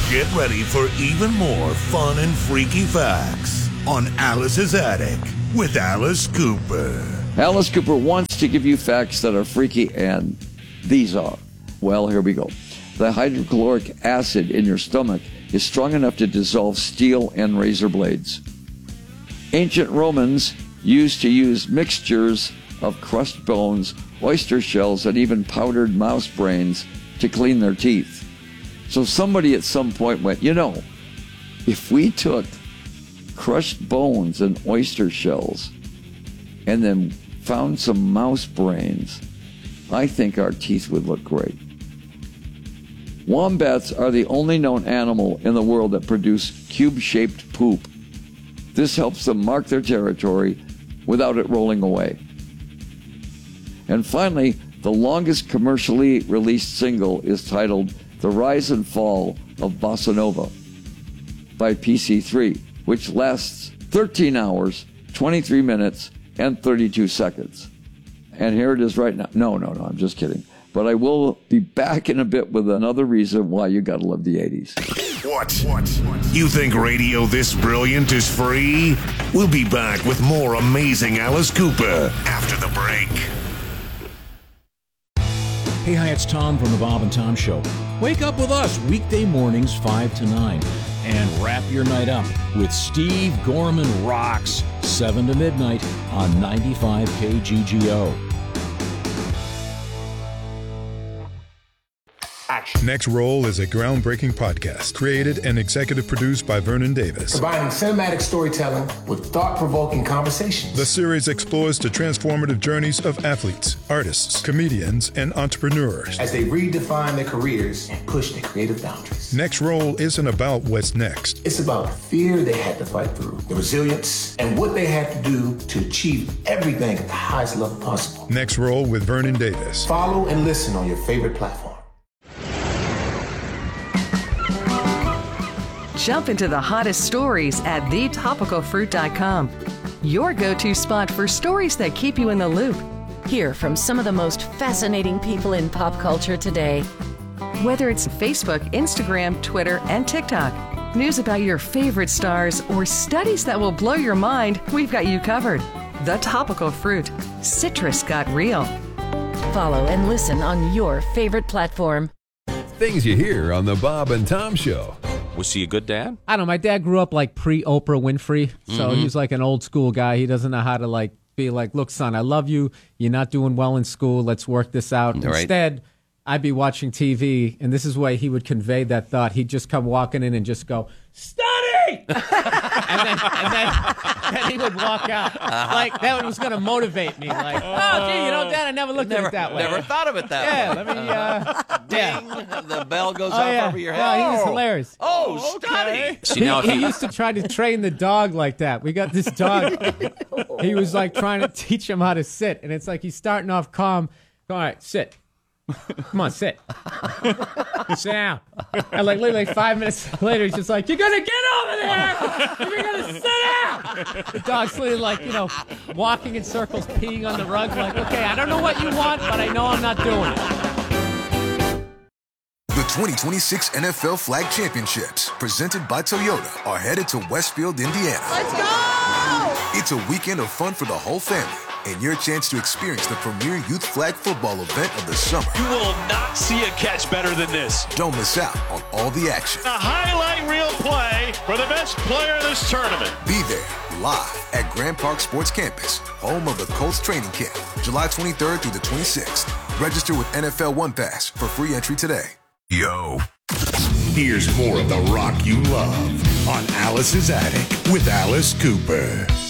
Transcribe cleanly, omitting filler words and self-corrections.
Get ready for even more fun and freaky facts on Alice's Attic with Alice Cooper. Alice Cooper wants to give you facts that are freaky, and these are. Well, here we go. The hydrochloric acid in your stomach is strong enough to dissolve steel and razor blades. Ancient Romans used to use mixtures of crushed bones, oyster shells, and even powdered mouse brains to clean their teeth. So somebody at some point went, if we took crushed bones and oyster shells and then found some mouse brains, I think our teeth would look great. Wombats are the only known animal in the world that produce cube-shaped poop. This helps them mark their territory without it rolling away. And finally, the longest commercially released single is titled The Rise and Fall of Bossa Nova by PC3, which lasts 13 hours, 23 minutes, and 32 seconds. And here it is right now. No, I'm just kidding. But I will be back in a bit with another reason why you gotta love the 80s. What? You think radio this brilliant is free? We'll be back with more amazing Alice Cooper after the break. Hey, hi, it's Tom from the Bob and Tom Show. Wake up with us weekday mornings 5 to 9 and wrap your night up with Steve Gorman Rocks 7 to midnight on 95 KGGO. Next Roll is a groundbreaking podcast created and executive produced by Vernon Davis. Combining cinematic storytelling with thought-provoking conversations. The series explores the transformative journeys of athletes, artists, comedians, and entrepreneurs as they redefine their careers and push their creative boundaries. Next Roll isn't about what's next. It's about the fear they had to fight through, the resilience, and what they had to do to achieve everything at the highest level possible. Next Roll with Vernon Davis. Follow and listen on your favorite platform. Jump into the hottest stories at thetopicalfruit.com. Your go-to spot for stories that keep you in the loop. Hear from some of the most fascinating people in pop culture today. Whether it's Facebook, Instagram, Twitter, and TikTok, news about your favorite stars, or studies that will blow your mind, we've got you covered. The Topical Fruit. Citrus got real. Follow and listen on your favorite platform. Things you hear on the Bob and Tom Show. Was he a good dad? I don't know. My dad grew up like pre-Oprah Winfrey, so he was like an old school guy. He doesn't know how to be like, look, son, I love you. You're not doing well in school. Let's work this out. Right. Instead, I'd be watching TV, and this is why he would convey that thought. He'd just come walking in and just go, study! and then he would walk out. Like, that was going to motivate me. Like, oh, gee, Dad, I never looked at it that way. Never thought of it that way. Let me, ding, the bell goes off over your head. Yeah, he was hilarious. Oh, study! See, now he used to try to train the dog like that. We got this dog. He was like trying to teach him how to sit, and it's like he's starting off calm. All right, sit. Come on, sit. Sit down. And like literally 5 minutes later, he's just like, you're going to get over there. You're going to sit down. The dog's literally like, walking in circles, peeing on the rug. Like, okay, I don't know what you want, but I know I'm not doing it. The 2026 NFL Flag Championships, presented by Toyota, are headed to Westfield, Indiana. Let's go! It's a weekend of fun for the whole family, and your chance to experience the premier youth flag football event of the summer. You will not see a catch better than this. Don't miss out on all the action. A highlight reel play for the best player of this tournament. Be there live at Grand Park Sports Campus, home of the Colts training camp, July 23rd through the 26th. Register with NFL One Pass for free entry today. Yo, here's more of the rock you love on Alice's Attic with Alice Cooper.